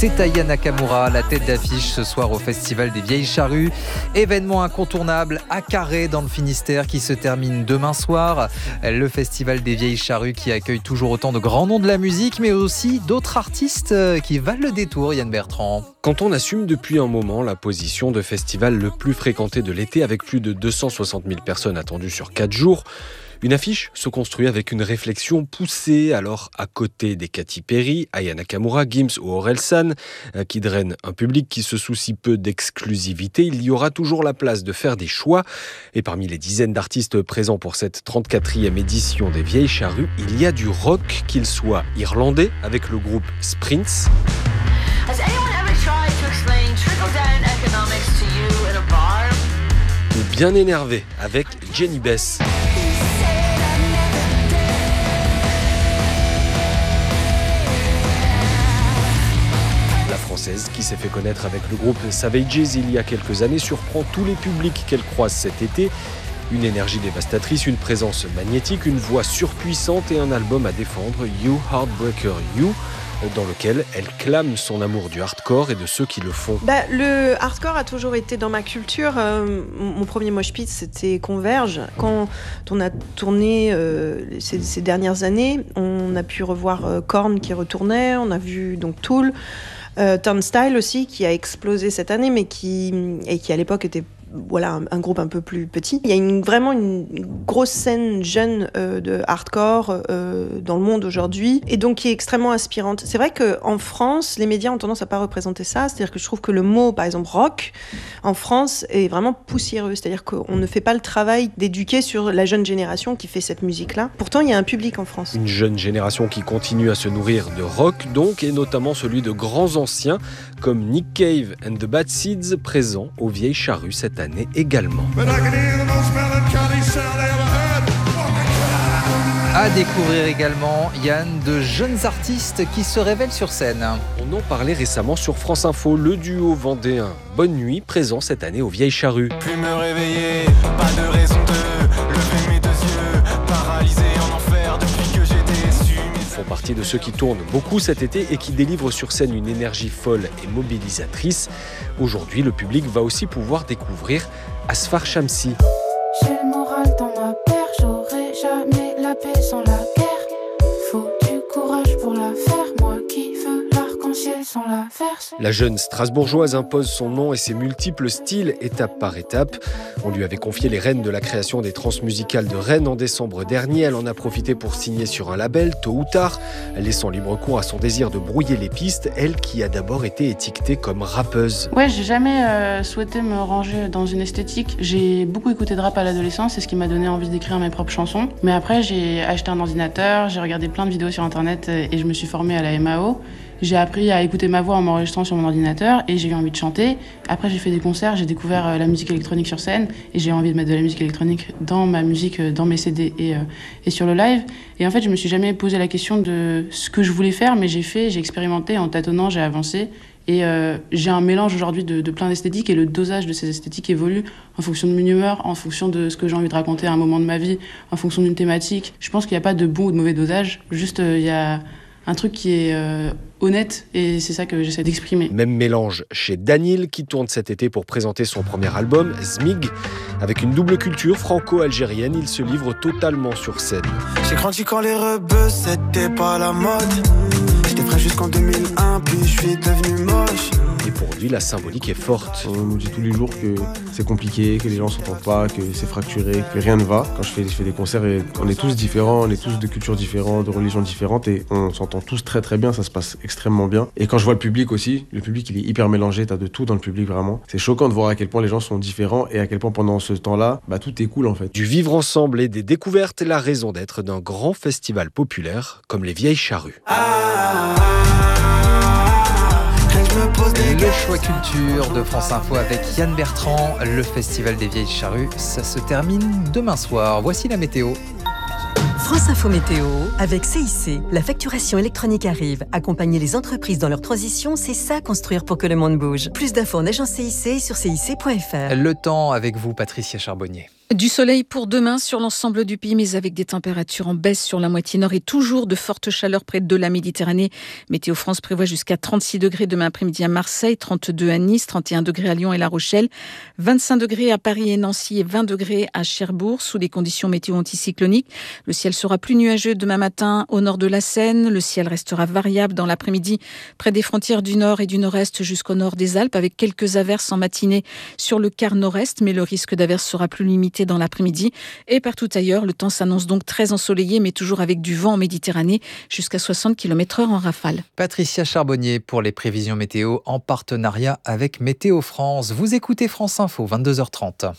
C'est Aya Nakamura, la tête d'affiche ce soir au Festival des Vieilles Charrues. Événement incontournable à Carhaix dans le Finistère qui se termine demain soir. Le Festival des Vieilles Charrues qui accueille toujours autant de grands noms de la musique, mais aussi d'autres artistes qui valent le détour, Yann Bertrand. Quand on assume depuis un moment la position de festival le plus fréquenté de l'été avec plus de 260 000 personnes attendues sur 4 jours, une affiche se construit avec une réflexion poussée. Alors, à côté des Katy Perry, Aya Nakamura, Gims ou Orelsan, qui drainent un public qui se soucie peu d'exclusivité, il y aura toujours la place de faire des choix. Et parmi les dizaines d'artistes présents pour cette 34e édition des Vieilles Charrues, il y a du rock, qu'il soit irlandais, avec le groupe Sprints, ou bien énervé, avec Jenny Bess. Française qui s'est fait connaître avec le groupe Savages il y a quelques années surprend tous les publics qu'elle croise cet été. Une énergie dévastatrice, une présence magnétique, une voix surpuissante et un album à défendre, You Heartbreaker You, dans lequel elle clame son amour du hardcore et de ceux qui le font. Le hardcore a toujours été dans ma culture. Mon premier mosh pit, c'était Converge. Quand on a tourné ces dernières années, on a pu revoir Korn qui retournait, on a vu donc Tool, Turnstile aussi qui a explosé cette année, mais qui à l'époque était un groupe un peu plus petit. Il y a vraiment une grosse scène jeune de hardcore dans le monde aujourd'hui, et donc qui est extrêmement inspirante. C'est vrai qu'en France, les médias ont tendance à pas représenter ça, c'est-à-dire que je trouve que le mot, par exemple rock, en France, est vraiment poussiéreux, c'est-à-dire qu'on ne fait pas le travail d'éduquer sur la jeune génération qui fait cette musique-là. Pourtant, il y a un public en France. Une jeune génération qui continue à se nourrir de rock, donc, et notamment celui de grands anciens, comme Nick Cave and the Bad Seeds, présents aux Vieilles Charrues cette année également. À découvrir également, Yann, de jeunes artistes qui se révèlent sur scène. On en parlait récemment sur France Info, le duo vendéen Bonne Nuit, présent cette année aux Vieilles Charrues. Plus me réveiller, pas de raison de lever mes deux yeux, paralysé en enfer depuis que j'ai déçu. Ils font partie de ceux qui tournent beaucoup cet été et qui délivrent sur scène une énergie folle et mobilisatrice. Aujourd'hui, le public va aussi pouvoir découvrir Asfar Shamsi. J'ai le moral dans ma paire, j'aurai jamais la paix sans la guerre. Faut du courage pour la faire, moi qui veux l'arc-en-ciel sans la verse. La jeune Strasbourgeoise impose son nom et ses multiples styles, étape par étape. On lui avait confié les rênes de la création des transmusicales de Rennes en décembre dernier. Elle en a profité pour signer sur un label, tôt ou tard, laissant libre cours à son désir de brouiller les pistes, elle qui a d'abord été étiquetée comme rappeuse. Ouais, j'ai jamais souhaité me ranger dans une esthétique. J'ai beaucoup écouté de rap à l'adolescence, c'est ce qui m'a donné envie d'écrire mes propres chansons. Mais après, j'ai acheté un ordinateur, j'ai regardé plein de vidéos sur internet et je me suis formée à la MAO. J'ai appris à écouter ma voix en m'enregistrant sur mon ordinateur et j'ai eu envie de chanter. Après, j'ai fait des concerts, j'ai découvert la musique électronique sur scène et j'ai eu envie de mettre de la musique électronique dans ma musique, dans mes CD et sur le live. Et en fait, je me suis jamais posé la question de ce que je voulais faire, mais j'ai expérimenté en tâtonnant, j'ai avancé. Et j'ai un mélange aujourd'hui de plein d'esthétiques et le dosage de ces esthétiques évolue en fonction de mon humeur, en fonction de ce que j'ai envie de raconter à un moment de ma vie, en fonction d'une thématique. Je pense qu'il n'y a pas de bon ou de mauvais dosage, juste il y a un truc qui est honnête et c'est ça que j'essaie d'exprimer. Même mélange chez Daniel qui tourne cet été pour présenter son premier album, Zmig. Avec une double culture franco-algérienne, il se livre totalement sur scène. J'ai grandi quand les rebeux c'était pas la mode. J'étais frais jusqu'en 2001 puis je suis devenu moche. Et pour lui, la symbolique est forte. On nous dit tous les jours que c'est compliqué, que les gens s'entendent pas, que c'est fracturé, que rien ne va. Quand je fais des concerts, et on est tous différents, on est tous de cultures différentes, de religions différentes et on s'entend tous très très bien, ça se passe extrêmement bien. Et quand je vois le public aussi, le public il est hyper mélangé, t'as de tout dans le public vraiment. C'est choquant de voir à quel point les gens sont différents et à quel point pendant ce temps-là, tout est cool en fait. Du vivre ensemble et des découvertes, la raison d'être d'un grand festival populaire comme les Vieilles Charrues. Le choix culture de France Info avec Yann Bertrand. Le Festival des Vieilles Charrues, ça se termine demain soir. Voici la météo. France Info Météo avec CIC. La facturation électronique arrive. Accompagner les entreprises dans leur transition, c'est ça construire pour que le monde bouge. Plus d'infos en agence CIC sur cic.fr. Le temps avec vous, Patricia Charbonnier. Du soleil pour demain sur l'ensemble du pays, mais avec des températures en baisse sur la moitié nord et toujours de fortes chaleurs près de la Méditerranée. Météo France prévoit jusqu'à 36 degrés demain après-midi à Marseille, 32 à Nice, 31 degrés à Lyon et La Rochelle, 25 degrés à Paris et Nancy et 20 degrés à Cherbourg sous des conditions météo anticycloniques. Le ciel sera plus nuageux demain matin au nord de la Seine. Le ciel restera variable dans l'après-midi près des frontières du nord et du nord-est jusqu'au nord des Alpes avec quelques averses en matinée sur le quart nord-est, mais le risque d'averses sera plus limité dans l'après-midi. Et partout ailleurs, le temps s'annonce donc très ensoleillé, mais toujours avec du vent en Méditerranée, jusqu'à 60 km/h en rafale. Patricia Charbonnier pour les prévisions météo en partenariat avec Météo France. Vous écoutez France Info, 22h30.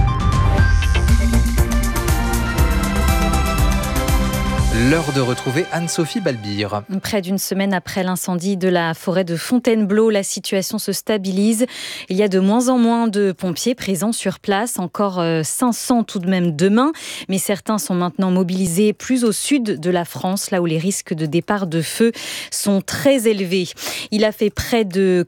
L'heure de retrouver Anne-Sophie Balbir. Près d'une semaine après l'incendie de la forêt de Fontainebleau, la situation se stabilise. Il y a de moins en moins de pompiers présents sur place, encore 500 tout de même demain, mais certains sont maintenant mobilisés plus au sud de la France, là où les risques de départ de feu sont très élevés. Il a fait près de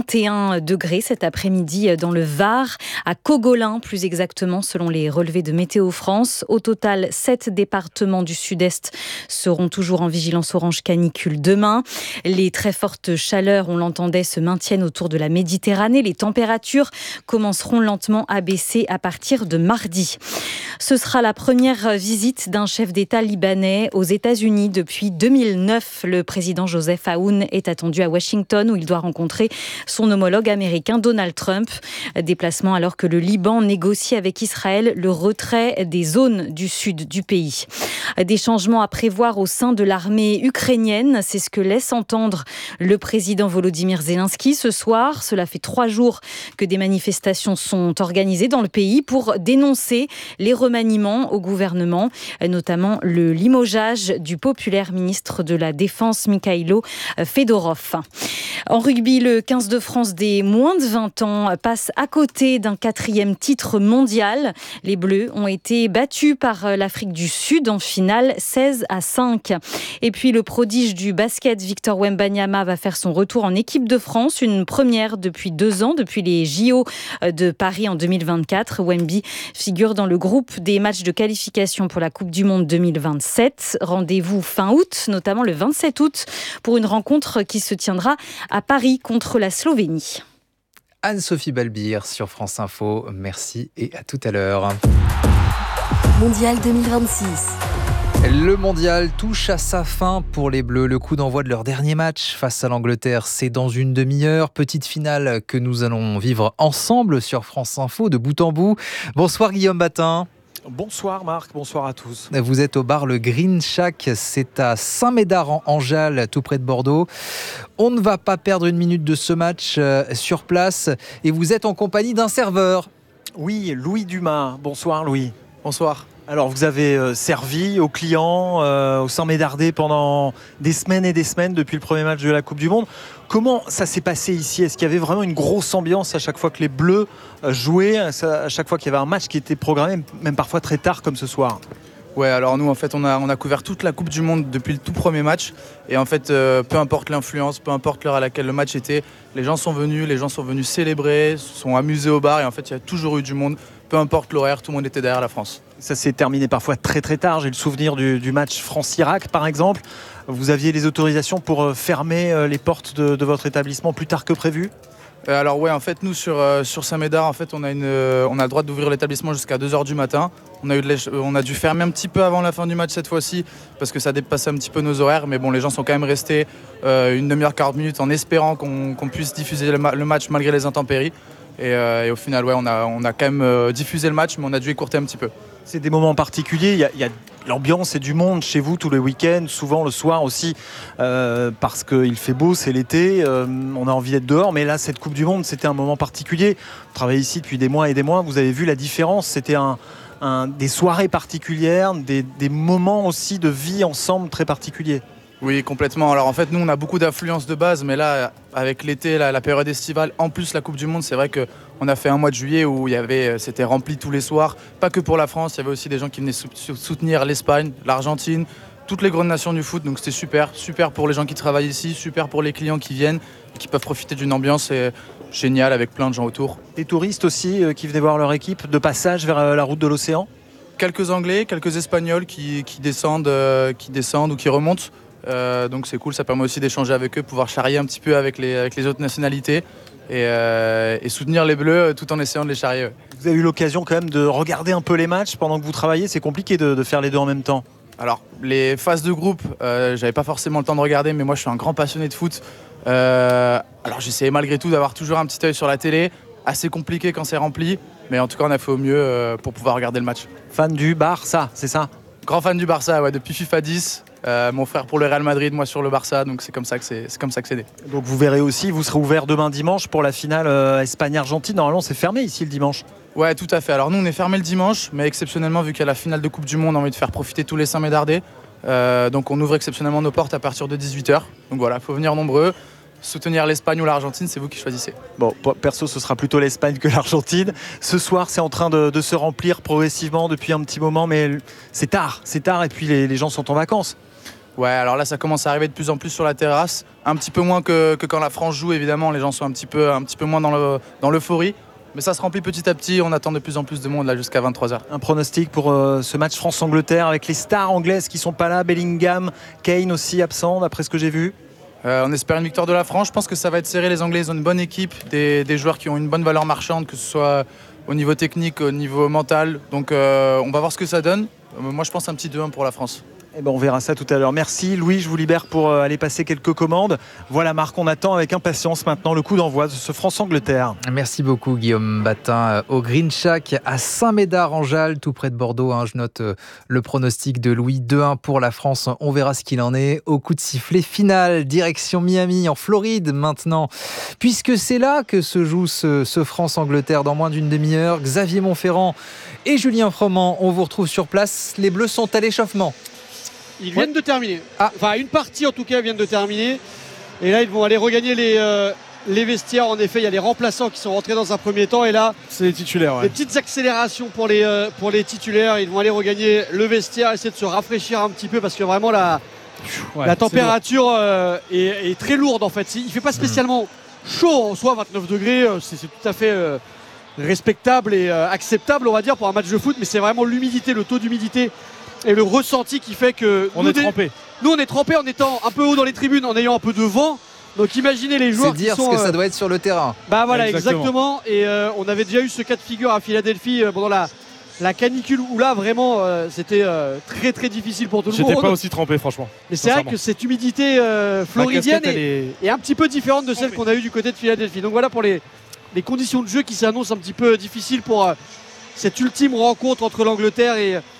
41 degrés cet après-midi dans le Var, à Cogolin plus exactement, selon les relevés de Météo France. Au total, 7 départements du sud-est seront toujours en vigilance orange canicule demain. Les très fortes chaleurs, on l'entendait, se maintiennent autour de la Méditerranée. Les températures commenceront lentement à baisser à partir de mardi. Ce sera la première visite d'un chef d'État libanais aux États-Unis depuis 2009. Le président Joseph Aoun est attendu à Washington où il doit rencontrer son homologue américain Donald Trump. Déplacement alors que le Liban négocie avec Israël le retrait des zones du sud du pays. Des changements à prévoir au sein de l'armée ukrainienne, c'est ce que laisse entendre le président Volodymyr Zelensky ce soir. Cela fait 3 jours que des manifestations sont organisées dans le pays pour dénoncer les remaniements au gouvernement, notamment le limogeage du populaire ministre de la Défense Mikhailo Fedorov. En rugby, le 15 de France des moins de 20 ans passe à côté d'un 4e titre mondial. Les Bleus ont été battus par l'Afrique du Sud en finale 16-5. Et puis le prodige du basket Victor Wembanyama va faire son retour en équipe de France, une première depuis 2 ans, depuis les JO de Paris en 2024. Wemby figure dans le groupe des matchs de qualification pour la Coupe du Monde 2027. Rendez-vous fin août, notamment le 27 août, pour une rencontre qui se tiendra à Paris contre la Slovénie. Anne-Sophie Balbir sur France Info. Merci et à tout à l'heure. Mondial 2026. Le mondial touche à sa fin pour les Bleus. Le coup d'envoi de leur dernier match face à l'Angleterre, c'est dans une demi-heure. Petite finale que nous allons vivre ensemble sur France Info de bout en bout. Bonsoir Guillaume Batin. Bonsoir Marc, bonsoir à tous. Vous êtes au bar Le Green Shack, c'est à Saint-Médard-en-Jalles, tout près de Bordeaux. On ne va pas perdre une minute de ce match sur place et vous êtes en compagnie d'un serveur. Oui, Louis Dumas. Bonsoir Louis. Bonsoir. Alors vous avez servi aux clients au Saint-Médardais pendant des semaines et des semaines depuis le premier match de la Coupe du Monde. Comment ça s'est passé ici ? Est-ce qu'il y avait vraiment une grosse ambiance à chaque fois que les Bleus jouaient, à chaque fois qu'il y avait un match qui était programmé, même parfois très tard comme ce soir ? Ouais, alors nous en fait on a couvert toute la Coupe du Monde depuis le tout premier match et en fait peu importe l'influence, peu importe l'heure à laquelle le match était, les gens sont venus célébrer, se sont amusés au bar et en fait il y a toujours eu du monde, peu importe l'horaire, tout le monde était derrière la France. Ça s'est terminé parfois très très tard, j'ai le souvenir du match France-Irak par exemple. Vous aviez les autorisations pour fermer les portes de votre établissement plus tard que prévu ? Alors ouais, en fait nous sur Saint-Médard, en fait on a le droit d'ouvrir l'établissement jusqu'à 2h du matin. On a dû fermer un petit peu avant la fin du match cette fois-ci parce que ça dépassait un petit peu nos horaires, mais bon, les gens sont quand même restés une demi-heure, 40 minutes en espérant qu'on puisse diffuser le match malgré les intempéries. Et au final, ouais, on a quand même diffusé le match, mais on a dû écourter un petit peu. C'est des moments particuliers, il y a l'ambiance et du monde chez vous tous les week-ends, souvent le soir aussi, parce qu'il fait beau, c'est l'été, on a envie d'être dehors, mais là, cette Coupe du Monde, c'était un moment particulier. Vous travaillez ici depuis des mois et des mois, vous avez vu la différence, c'était des soirées particulières, des moments aussi de vie ensemble très particuliers. Oui, complètement. Alors en fait, nous, on a beaucoup d'affluence de base, mais là, avec l'été, la période estivale, en plus la Coupe du Monde, c'est vrai qu'on a fait un mois de juillet où c'était rempli tous les soirs. Pas que pour la France, il y avait aussi des gens qui venaient soutenir l'Espagne, l'Argentine, toutes les grandes nations du foot, donc c'était super pour les gens qui travaillent ici, super pour les clients qui viennent, qui peuvent profiter d'une ambiance géniale avec plein de gens autour. Des touristes aussi qui venaient voir leur équipe de passage vers la route de l'océan. Quelques Anglais, quelques Espagnols qui descendent ou qui remontent. Donc c'est cool, ça permet aussi d'échanger avec eux, pouvoir charrier un petit peu avec les autres nationalités et soutenir les Bleus tout en essayant de les charrier. Vous avez eu l'occasion quand même de regarder un peu les matchs pendant que vous travaillez, c'est compliqué de faire les deux en même temps. Alors les phases de groupe, j'avais pas forcément le temps de regarder, mais moi je suis un grand passionné de foot. Alors j'essayais malgré tout d'avoir toujours un petit œil sur la télé, assez compliqué quand c'est rempli, mais en tout cas on a fait au mieux pour pouvoir regarder le match. Fan du Barça, c'est ça? Grand fan du Barça, ouais, depuis FIFA 10. Mon frère pour le Real Madrid, moi sur le Barça, donc c'est comme ça que c'est né. Donc vous verrez aussi, vous serez ouvert demain dimanche pour la finale Espagne-Argentine. Normalement c'est fermé ici le dimanche. Ouais, tout à fait. Alors nous on est fermé le dimanche, mais exceptionnellement vu qu'il y a la finale de Coupe du Monde, on a envie de faire profiter tous les Saint-Médardais. Donc on ouvre exceptionnellement nos portes à partir de 18h. Donc voilà, il faut venir nombreux. Soutenir l'Espagne ou l'Argentine, c'est vous qui choisissez. Bon, perso, ce sera plutôt l'Espagne que l'Argentine. Ce soir, c'est en train de se remplir progressivement depuis un petit moment, mais c'est tard et puis les gens sont en vacances. Ouais, alors là, ça commence à arriver de plus en plus sur la terrasse. Un petit peu moins que quand la France joue, évidemment. Les gens sont un petit peu moins dans l'euphorie. Mais ça se remplit petit à petit. On attend de plus en plus de monde là jusqu'à 23h. Un pronostic pour ce match France-Angleterre avec les stars anglaises qui sont pas là. Bellingham, Kane aussi absent, d'après ce que j'ai vu. On espère une victoire de la France. Je pense que ça va être serré. Les Anglais, ils ont une bonne équipe, des joueurs qui ont une bonne valeur marchande, que ce soit au niveau technique, au niveau mental. Donc on va voir ce que ça donne. Moi, je pense un petit 2-1 pour la France. Eh ben, on verra ça tout à l'heure. Merci Louis, je vous libère pour aller passer quelques commandes. Voilà Marc, on attend avec impatience maintenant le coup d'envoi de ce France-Angleterre. Merci beaucoup Guillaume Batin au Green Shack à Saint-Médard-en-Jalles, tout près de Bordeaux. Je note le pronostic de Louis, 2-1 pour la France. On verra ce qu'il en est au coup de sifflet final. Direction Miami en Floride maintenant, puisque c'est là que se joue ce France-Angleterre dans moins d'une demi-heure. Xavier Montferrand et Julien Froment, on vous retrouve sur place. Les Bleus sont à l'échauffement. Ils viennent de terminer. Enfin, une partie en tout cas viennent de terminer. Et là, ils vont aller regagner les vestiaires. En effet, il y a les remplaçants qui sont rentrés dans un premier temps. Et là, c'est les titulaires. Ouais. Des petites accélérations pour les titulaires. Ils vont aller regagner le vestiaire, essayer de se rafraîchir un petit peu parce que vraiment la température est très lourde en fait. Il ne fait pas spécialement chaud en soi, 29 degrés. C'est tout à fait respectable et acceptable, on va dire, pour un match de foot. Mais c'est vraiment l'humidité, le taux d'humidité et le ressenti qui fait que on est trempé. Nous on est trempé en étant un peu haut dans les tribunes, en ayant un peu de vent. Donc imaginez les joueurs qui sont... C'est dire ce que ça doit être sur le terrain. Bah voilà, exactement. Et on avait déjà eu ce cas de figure à Philadelphie pendant la canicule où là vraiment c'était très très difficile pour tout le monde. J'étais pas aussi trempé franchement. Mais c'est vrai que cette humidité floridienne est un petit peu différente de celle qu'on a eue du côté de Philadelphie. Donc voilà pour les conditions de jeu qui s'annoncent un petit peu difficiles pour cette ultime rencontre entre l'Angleterre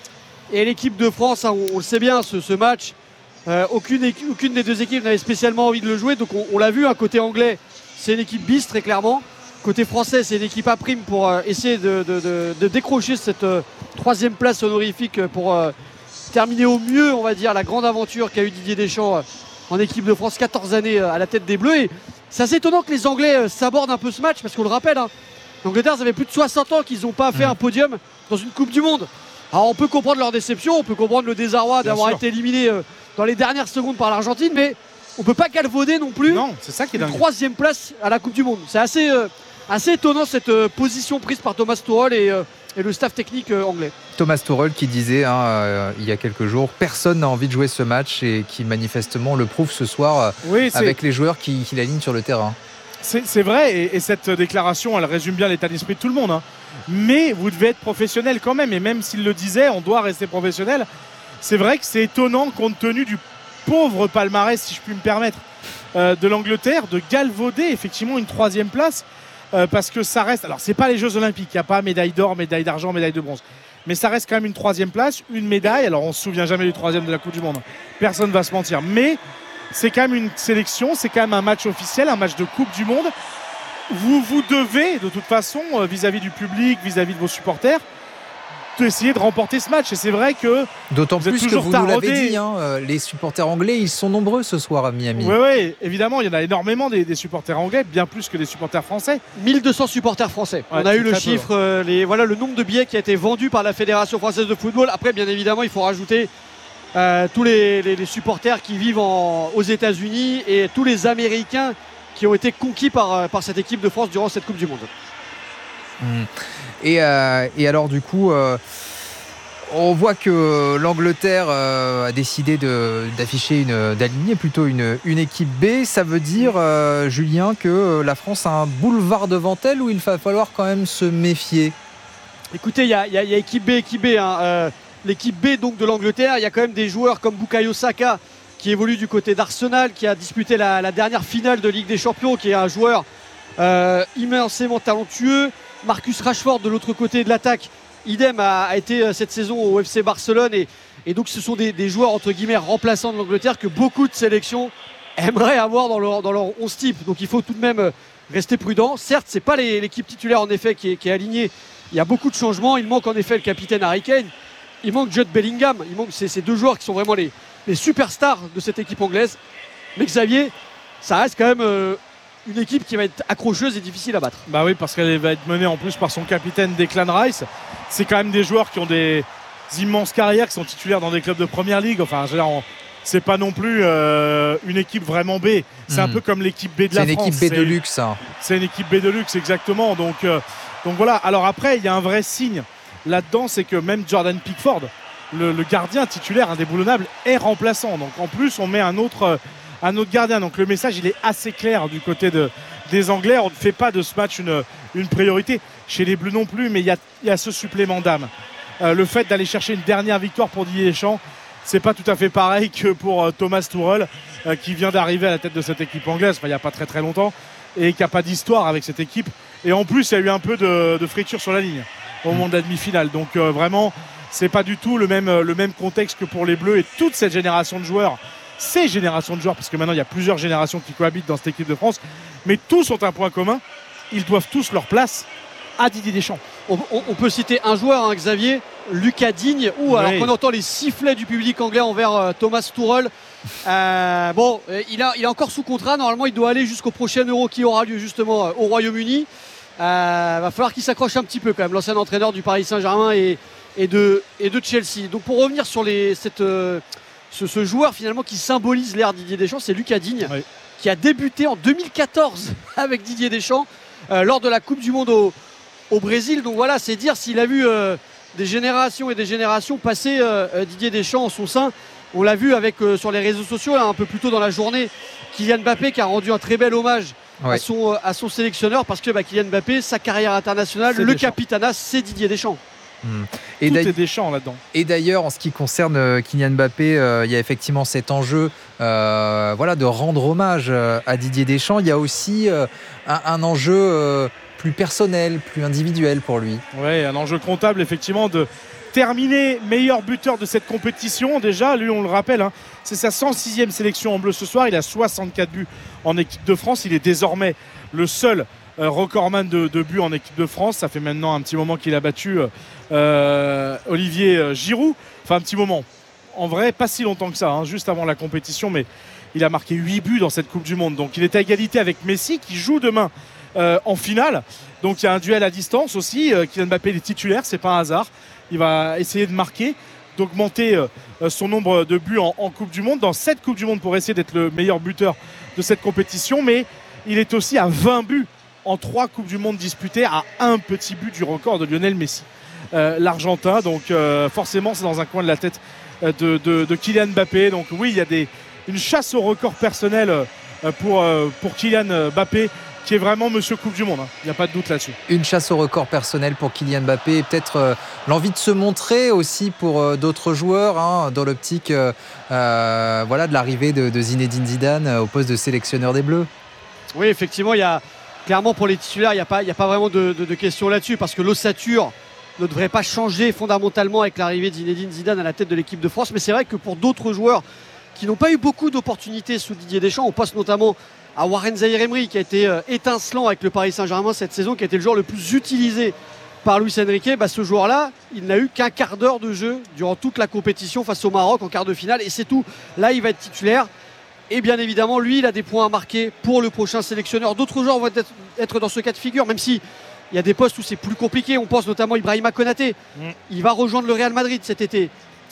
et l'équipe de France. On le sait bien, ce match, aucune des deux équipes n'avait spécialement envie de le jouer. Donc on l'a vu, côté anglais, c'est une équipe bis très clairement. Côté français, c'est une équipe à prime pour essayer de décrocher cette troisième place honorifique pour terminer au mieux, on va dire, la grande aventure qu'a eu Didier Deschamps en équipe de France, 14 années à la tête des Bleus. Et c'est assez étonnant que les Anglais s'abordent un peu ce match parce qu'on le rappelle, l'Angleterre, ça fait plus de 60 ans qu'ils n'ont pas fait un podium dans une Coupe du Monde. Alors on peut comprendre leur déception, on peut comprendre le désarroi d'avoir été éliminé dans les dernières secondes par l'Argentine, mais on ne peut pas galvauder non plus une troisième place à la Coupe du Monde. C'est assez étonnant cette position prise par Thomas Tuchel et le staff technique anglais. Thomas Tuchel qui disait il y a quelques jours, personne n'a envie de jouer ce match et qui manifestement le prouve ce soir avec les joueurs qui l'alignent sur le terrain. C'est vrai, et cette déclaration, elle résume bien l'état d'esprit de tout le monde. Mais vous devez être professionnel quand même, et même s'il le disait, on doit rester professionnel. C'est vrai que c'est étonnant compte tenu du pauvre palmarès, si je puis me permettre, de l'Angleterre, de galvauder effectivement une troisième place, parce que ça reste... Alors, c'est pas les Jeux Olympiques, il n'y a pas médaille d'or, médaille d'argent, médaille de bronze. Mais ça reste quand même une troisième place, une médaille. Alors, on ne se souvient jamais du troisième de la Coupe du Monde. Personne ne va se mentir. Mais c'est quand même une sélection, c'est quand même un match officiel, un match de Coupe du Monde. Vous devez, de toute façon, vis-à-vis du public, vis-à-vis de vos supporters, d'essayer de remporter ce match. Et c'est vrai que d'autant plus que vous nous l'avez dit, les supporters anglais, ils sont nombreux ce soir à Miami. Oui, évidemment, il y en a énormément des supporters anglais, bien plus que des supporters français. 1200 supporters français. On a eu le chiffre, voilà le nombre de billets qui a été vendu par la Fédération française de football. Après, bien évidemment, il faut rajouter tous les supporters qui vivent aux États-Unis et tous les Américains qui ont été conquis par cette équipe de France durant cette Coupe du Monde. Et alors du coup, on voit que l'Angleterre a décidé d'aligner plutôt une équipe B. Ça veut dire, Julien, que la France a un boulevard devant elle ou il va falloir quand même se méfier? Écoutez, il y a équipe B. L'équipe B donc de l'Angleterre, il y a quand même des joueurs comme Bukayo Saka qui évolue du côté d'Arsenal, qui a disputé la dernière finale de Ligue des Champions, qui est un joueur immensément talentueux. Marcus Rashford de l'autre côté de l'attaque, idem, a été cette saison au FC Barcelone et donc ce sont des joueurs entre guillemets remplaçants de l'Angleterre que beaucoup de sélections aimeraient avoir dans leur 11 type. Donc il faut tout de même rester prudent. Certes, c'est pas l'équipe titulaire en effet qui est alignée. Il y a beaucoup de changements. Il manque en effet le capitaine Harry Kane. Il manque Jude Bellingham. Il manque ces deux joueurs qui sont vraiment les superstars de cette équipe anglaise. Mais Xavier, ça reste quand même une équipe qui va être accrocheuse et difficile à battre. Bah oui, parce qu'elle va être menée en plus par son capitaine Declan Rice. C'est quand même des joueurs qui ont des immenses carrières, qui sont titulaires dans des clubs de première ligue. Enfin, c'est pas non plus une équipe vraiment B. C'est un peu comme l'équipe B de la France. C'est une équipe B de luxe. C'est une équipe B de luxe, exactement. Donc voilà. Alors après, il y a un vrai signe là-dedans, c'est que même Jordan Pickford, le gardien titulaire indéboulonnable, est remplaçant. Donc en plus, on met un autre gardien. Donc le message, il est assez clair du côté des Anglais. On ne fait pas de ce match une priorité. Chez les Bleus non plus, mais il y a ce supplément d'âme. Le fait d'aller chercher une dernière victoire pour Didier Deschamps, c'est pas tout à fait pareil que pour Thomas Tuchel, qui vient d'arriver à la tête de cette équipe anglaise, il n'y a pas très très longtemps, et qui n'a pas d'histoire avec cette équipe. Et en plus, il y a eu un peu de friture sur la ligne au moment de la demi-finale. Donc vraiment, c'est pas du tout le même contexte que pour les Bleus et toute cette génération de joueurs. Ces générations de joueurs, parce que maintenant il y a plusieurs générations qui cohabitent dans cette équipe de France, mais tous ont un point commun, ils doivent tous leur place à Didier Deschamps. On peut citer un joueur, Xavier, Lucas Digne, alors qu'on entend les sifflets du public anglais envers Thomas Tuchel. Il est encore sous contrat, normalement il doit aller jusqu'au prochain Euro qui aura lieu justement au Royaume-Uni. Va falloir qu'il s'accroche un petit peu quand même, l'ancien entraîneur du Paris Saint-Germain et de Chelsea. Donc pour revenir sur ce joueur finalement qui symbolise l'ère Didier Deschamps, c'est Lucas Digne, qui a débuté en 2014 avec Didier Deschamps lors de la Coupe du Monde au Brésil. Donc voilà, c'est dire s'il a vu des générations et des générations passer Didier Deschamps en son sein. On l'a vu sur les réseaux sociaux là, un peu plus tôt dans la journée, Kylian Mbappé qui a rendu un très bel hommage à son sélectionneur, parce que Kylian Mbappé, sa carrière internationale, le capitanat, c'est Didier Deschamps. Et tout est Deschamps là-dedans. Et d'ailleurs, en ce qui concerne Kylian Mbappé, il y a effectivement cet enjeu de rendre hommage à Didier Deschamps. Il y a aussi un enjeu plus personnel, plus individuel pour lui. Oui, un enjeu comptable, effectivement, de terminer meilleur buteur de cette compétition. Déjà, lui, on le rappelle, c'est sa 106e sélection en bleu ce soir. Il a 64 buts en équipe de France. Il est désormais le seul recordman de buts en équipe de France. Ça fait maintenant un petit moment qu'il a battu Olivier Giroud. Enfin, un petit moment. En vrai, pas si longtemps que ça, juste avant la compétition, mais il a marqué 8 buts dans cette Coupe du Monde. Donc il est à égalité avec Messi qui joue demain en finale. Donc il y a un duel à distance aussi. Kylian Mbappé est titulaire, c'est pas un hasard. Il va essayer de marquer, d'augmenter son nombre de buts en Coupe du Monde, dans cette Coupe du Monde, pour essayer d'être le meilleur buteur de cette compétition. Mais il est aussi à 20 buts en 3 Coupes du Monde disputées, à un petit but du record de Lionel Messi, l'Argentin. Donc forcément, c'est dans un coin de la tête de Kylian Mbappé. Donc oui, il y a une chasse au record personnel pour Kylian Mbappé, qui est vraiment monsieur Coupe du Monde, il n'y a pas de doute là-dessus. Une chasse au record personnel pour Kylian Mbappé, et peut-être l'envie de se montrer aussi pour d'autres joueurs, dans l'optique de l'arrivée de Zinedine Zidane au poste de sélectionneur des Bleus. Oui, effectivement, il y a clairement pour les titulaires, il n'y a pas vraiment de question là-dessus, parce que l'ossature ne devrait pas changer fondamentalement avec l'arrivée de Zinedine Zidane à la tête de l'équipe de France. Mais c'est vrai que pour d'autres joueurs qui n'ont pas eu beaucoup d'opportunités sous Didier Deschamps, on pense notamment à Warren Zaïre-Emery, qui a été étincelant avec le Paris Saint-Germain cette saison, qui a été le joueur le plus utilisé par Luis Enrique. Ce joueur-là, il n'a eu qu'un quart d'heure de jeu durant toute la compétition face au Maroc en quart de finale, et c'est tout. Là, il va être titulaire. Et bien évidemment, lui, il a des points à marquer pour le prochain sélectionneur. D'autres joueurs vont être dans ce cas de figure, même si il y a des postes où c'est plus compliqué. On pense notamment à Ibrahima Konaté. Il va rejoindre le Real Madrid cet été.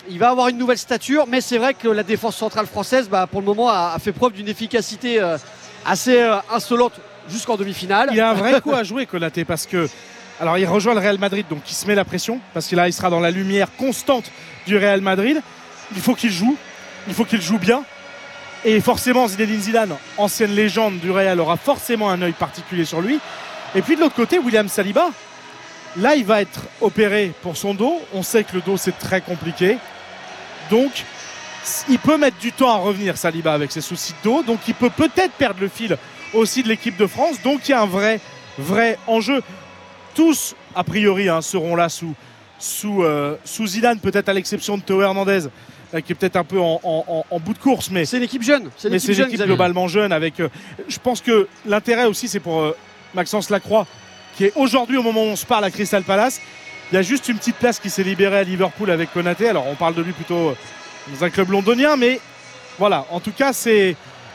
il va avoir une nouvelle stature, mais c'est vrai que la défense centrale française, pour le moment, a fait preuve d'une efficacité assez insolente jusqu'en demi-finale. Il a un vrai coup à jouer, Konaté, parce que alors il rejoint le Real Madrid, donc il se met la pression, parce qu'il il sera dans la lumière constante du Real Madrid. Il faut qu'il joue bien. Et forcément, Zinedine Zidane, ancienne légende du Real, aura forcément un œil particulier sur lui. Et puis de l'autre côté, William Saliba, là, il va être opéré pour son dos. On sait que le dos, c'est très compliqué. Donc, il peut mettre du temps à revenir, Saliba, avec ses soucis de dos. Donc, il peut peut-être perdre le fil aussi de l'équipe de France. Donc, il y a un vrai enjeu. Tous, a priori, seront là sous Zidane, peut-être à l'exception de Théo Hernandez, qui est peut-être un peu en bout de course. Mais c'est une équipe jeune. C'est une équipe globalement jeune. Je pense que l'intérêt aussi, c'est pour Maxence Lacroix, qui est aujourd'hui, au moment où on se parle, à Crystal Palace. Il y a juste une petite place qui s'est libérée à Liverpool avec Konaté. Alors, on parle de lui plutôt dans un club londonien, mais voilà, en tout cas, il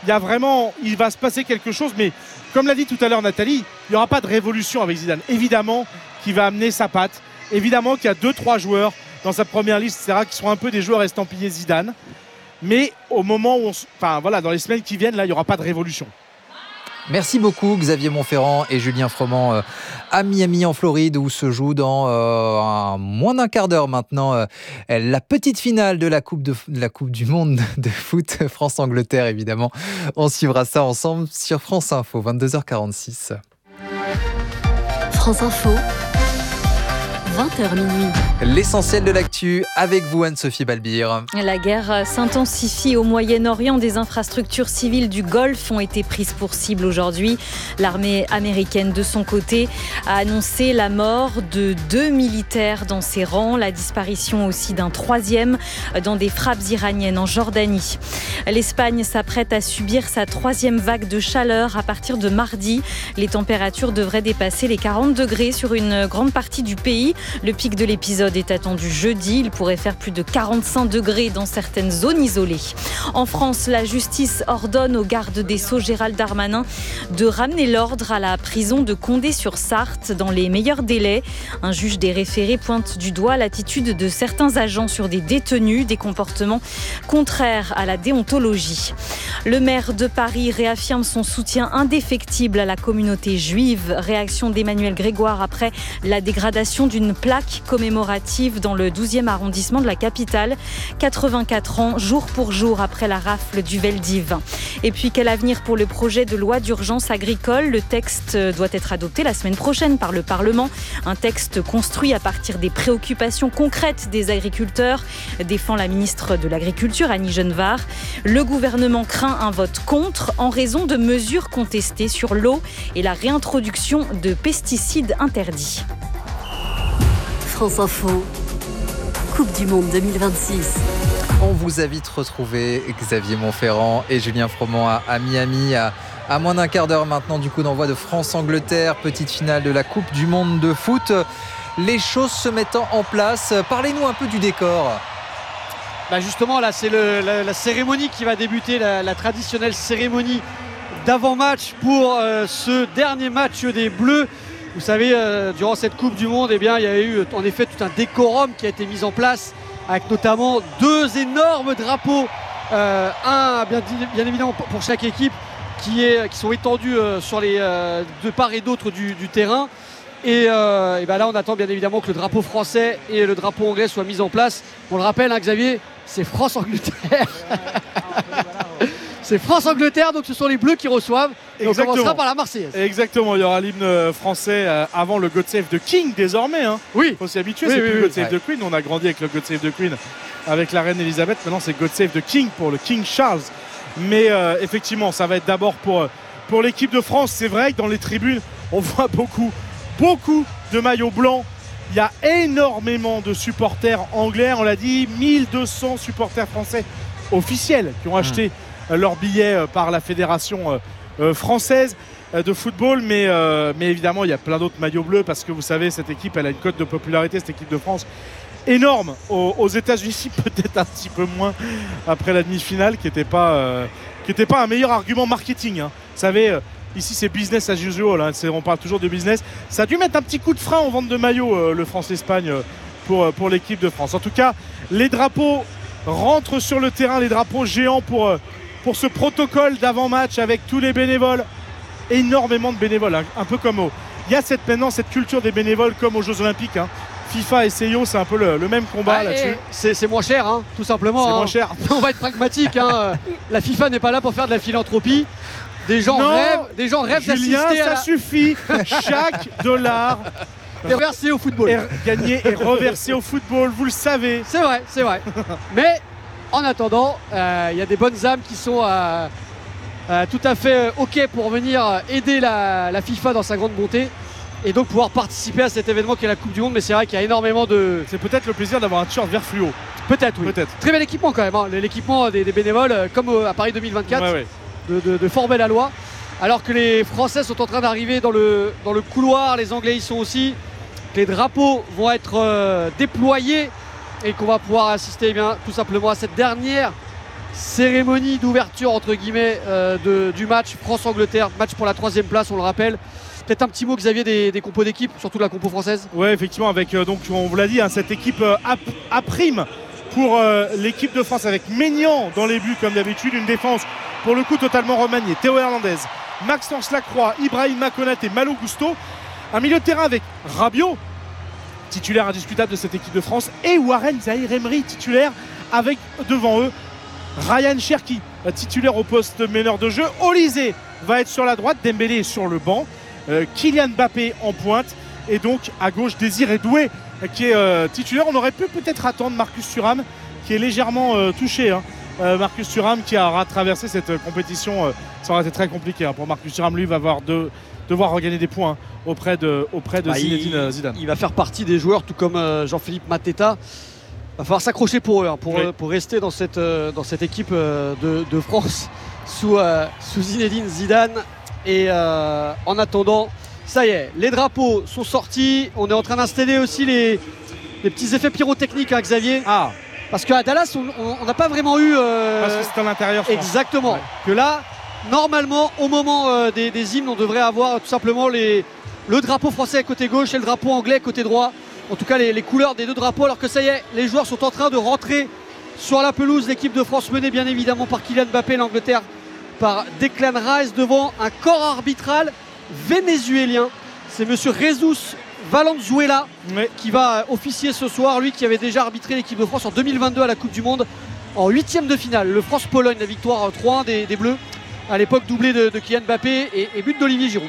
va se passer quelque chose. Mais comme l'a dit tout à l'heure Nathalie, il n'y aura pas de révolution avec Zidane. Évidemment qu'il va amener sa patte. Évidemment qu'il y a 2-3 joueurs dans sa première liste, etc., qui sont un peu des joueurs estampillés Zidane. Mais au moment où dans les semaines qui viennent, là, il n'y aura pas de révolution. Merci beaucoup Xavier Montferrand et Julien Froment à Miami en Floride, où se joue dans moins d'un quart d'heure maintenant la petite finale de la Coupe du Monde de foot, France-Angleterre évidemment. On suivra ça ensemble sur France Info, 22h46. France Info, 20h minuit. L'essentiel de l'actu avec vous Anne-Sophie Balbir. La guerre s'intensifie au Moyen-Orient. Des infrastructures civiles du Golfe ont été prises pour cible aujourd'hui. L'armée américaine de son côté a annoncé la mort de 2 militaires dans ses rangs, la disparition aussi d'un 3e dans des frappes iraniennes en Jordanie. L'Espagne s'apprête à subir sa 3e vague de chaleur à partir de mardi. Les températures devraient dépasser les 40 degrés sur une grande partie du pays. Le pic de l'épisode est attendu jeudi. Il pourrait faire plus de 45 degrés dans certaines zones isolées. En France, la justice ordonne au garde des Sceaux Gérald Darmanin de ramener l'ordre à la prison de Condé-sur-Sarthe dans les meilleurs délais. Un juge des référés pointe du doigt l'attitude de certains agents sur des détenus, des comportements contraires à la déontologie. Le maire de Paris réaffirme son soutien indéfectible à la communauté juive. Réaction d'Emmanuel Grégoire après la dégradation d'une plaque commémorative dans le 12e arrondissement de la capitale. 84 ans, jour pour jour après la rafle du Veldiv. Et puis, quel avenir pour le projet de loi d'urgence agricole ? Le texte doit être adopté la semaine prochaine par le Parlement. Un texte construit à partir des préoccupations concrètes des agriculteurs, défend la ministre de l'Agriculture, Annie Genevard. Le gouvernement craint un vote contre en raison de mesures contestées sur l'eau et la réintroduction de pesticides interdits. France Info, Coupe du Monde 2026. On vous a vite retrouvé Xavier Montferrand et Julien Froment à Miami à moins d'un quart d'heure maintenant du coup d'envoi de France-Angleterre, petite finale de la Coupe du Monde de foot. Les choses se mettant en place. Parlez-nous un peu du décor. Justement, là, c'est la cérémonie qui va débuter, la traditionnelle cérémonie d'avant-match pour ce dernier match des Bleus. Vous savez, durant cette Coupe du Monde, il y a eu en effet tout un décorum qui a été mis en place, avec notamment 2 énormes drapeaux, un bien évidemment pour chaque équipe, qui sont étendus sur les de part et d'autre du terrain. Et là, on attend bien évidemment que le drapeau français et le drapeau anglais soient mis en place. On le rappelle, Xavier, c'est France-Angleterre. C'est France-Angleterre, donc ce sont les Bleus qui reçoivent. Et on commencera par la Marseillaise. Exactement, il y aura l'hymne français avant le God Save the King désormais. Oui. Il faut s'y habituer, c'est plus God Save the Queen. On a grandi avec le God Save the Queen avec la reine Elisabeth. Maintenant, c'est God Save the King pour le King Charles. Mais effectivement, ça va être d'abord pour l'équipe de France. C'est vrai que dans les tribunes, on voit beaucoup de maillots blancs. Il y a énormément de supporters anglais. On l'a dit, 1200 supporters français officiels qui ont acheté leurs billets par la fédération française de football, mais évidemment il y a plein d'autres maillots bleus parce que vous savez, cette équipe elle a une cote de popularité, cette équipe de France énorme aux États-Unis, peut-être un petit peu moins après la demi-finale qui n'était pas un meilleur argument marketing. Vous savez, ici c'est business as usual, on parle toujours de business. Ça a dû mettre un petit coup de frein en vente de maillots, le France-Espagne pour l'équipe de France. En tout cas, les drapeaux rentrent sur le terrain, les drapeaux géants pour ce protocole d'avant-match avec tous les bénévoles. Énormément de bénévoles, un peu comme il y a maintenant cette culture des bénévoles comme aux Jeux Olympiques. FIFA et CIO, c'est un peu le même combat là-dessus. C'est moins cher, tout simplement. C'est moins cher. On va être pragmatique. La FIFA n'est pas là pour faire de la philanthropie. Des gens rêvent Julien, d'assister ça suffit. Chaque dollar est reversé au football. Gagné et reversé au football, vous le savez. C'est vrai. Mais en attendant, il y a des bonnes âmes qui sont tout à fait OK pour venir aider la FIFA dans sa grande bonté et donc pouvoir participer à cet événement qui est la Coupe du Monde. Mais c'est vrai qu'il y a énormément de... C'est peut-être le plaisir d'avoir un t-shirt vert fluo. Peut-être, oui. Très bel équipement quand même, l'équipement des bénévoles comme à Paris 2024, de fort belle loi. Alors que les Français sont en train d'arriver dans le couloir, les Anglais y sont aussi, les drapeaux vont être déployés et qu'on va pouvoir assister tout simplement à cette dernière cérémonie d'ouverture entre guillemets du match France-Angleterre, match pour la 3e place, on le rappelle. Peut-être un petit mot, Xavier, des compos d'équipe, surtout de la compo française. Oui, effectivement, avec donc on vous l'a dit, cette équipe à prime pour l'équipe de France avec Maignan dans les buts comme d'habitude, une défense pour le coup totalement remaniée. Théo Hernandez, Maxence Lacroix, Ibrahima Konaté, Malo Gusto, un milieu de terrain avec Rabiot, titulaire indiscutable de cette équipe de France, et Warren Zaïre-Emery, titulaire avec devant eux Ryan Cherki, titulaire au poste meneur de jeu. Olysée va être sur la droite, Dembélé est sur le banc, Kylian Mbappé en pointe, et donc à gauche Désiré Doué qui est titulaire. On aurait pu peut-être attendre Marcus Thuram qui est légèrement touché. Marcus Thuram qui aura traversé cette compétition, ça aurait été très compliqué pour Marcus Thuram. Lui va devoir regagner des points auprès de Zinedine Zidane. Il va faire partie des joueurs, tout comme Jean-Philippe Mateta. Il va falloir s'accrocher pour eux, pour rester dans cette équipe de France sous Zinedine Zidane. Et en attendant, ça y est, les drapeaux sont sortis. On est en train d'installer aussi les petits effets pyrotechniques, Xavier. Parce qu'à Dallas, on n'a pas vraiment eu... Parce que c'est à l'intérieur, je pense. Exactement. Ouais. Que là, normalement, au moment des hymnes, on devrait avoir tout simplement le drapeau français côté gauche et le drapeau anglais côté droit. En tout cas, les couleurs des deux drapeaux. Alors que ça y est, les joueurs sont en train de rentrer sur la pelouse. L'équipe de France menée bien évidemment par Kylian Mbappé, l'Angleterre par Declan Rice devant un corps arbitral vénézuélien. C'est monsieur Jesus Valenzuela qui va officier ce soir, lui qui avait déjà arbitré l'équipe de France en 2022 à la Coupe du Monde en 8e de finale. Le France-Pologne, la victoire 3-1 des Bleus, à l'époque doublé de Kylian Mbappé et but d'Olivier Giroud.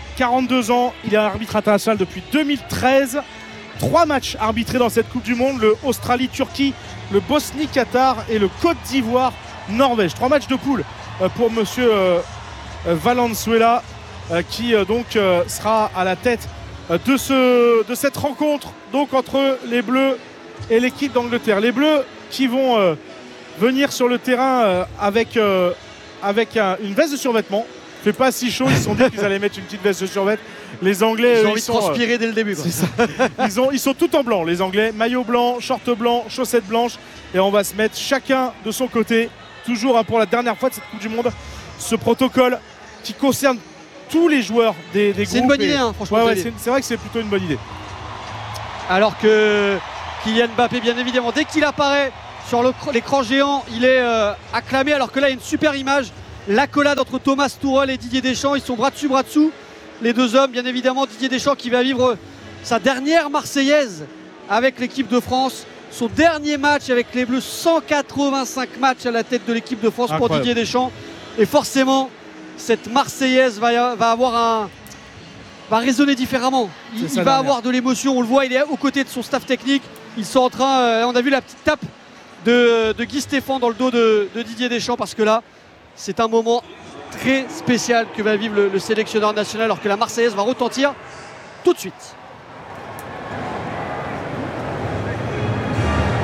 42 ans, il est arbitre international depuis 2013. 3 matchs arbitrés dans cette Coupe du Monde, le Australie-Turquie, le Bosnie-Qatar et le Côte d'Ivoire-Norvège. 3 matchs de poule pour monsieur Valenzuela qui donc sera à la tête de cette rencontre donc entre les Bleus et l'équipe d'Angleterre. Les Bleus qui vont venir sur le terrain avec une veste de survêtement. Il ne fait pas si chaud, ils se sont dit qu'ils allaient mettre une petite veste de survêtement. Les Anglais, ils ont envie de transpirer dès le début. C'est ça. Ils sont tout en blanc, les Anglais. Maillot blanc, short blanc, chaussettes blanches. Et on va se mettre chacun de son côté, toujours pour la dernière fois de cette Coupe du Monde, ce protocole qui concerne tous les joueurs des groupes. C'est une bonne idée, franchement. Ouais, c'est vrai que c'est plutôt une bonne idée. Alors que Kylian Mbappé, bien évidemment, dès qu'il apparaît sur l'écran géant, il est acclamé. Alors que là, il y a une super image. L'accolade entre Thomas Tuchel et Didier Deschamps. Ils sont bras dessus, bras dessous. Les deux hommes, bien évidemment, Didier Deschamps qui va vivre sa dernière Marseillaise avec l'équipe de France. Son dernier match avec les Bleus, 185 matchs à la tête de l'équipe de France. Incroyable. Pour Didier Deschamps. Et forcément, cette Marseillaise va résonner différemment. Il va avoir de l'émotion. On le voit, il est aux côtés de son staff technique. Ils sont en train, on a vu la petite tape de Guy Stéphane dans le dos de Didier Deschamps, parce que là, c'est un moment très spécial que va vivre le sélectionneur national, alors que la Marseillaise va retentir tout de suite.